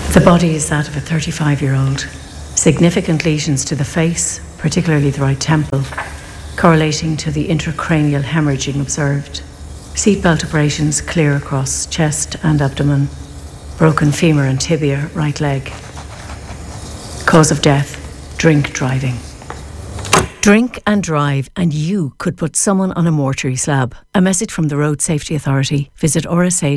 The body is that of a 35-year-old. Significant lesions to the face, particularly the right temple, correlating to the intracranial hemorrhaging observed. Seatbelt abrasions clear across chest and abdomen. Broken femur and tibia, right leg. Cause of death, drink driving. Drink and drive, and you could put someone on a mortuary slab. A message from the Road Safety Authority. Visit rsa.ie.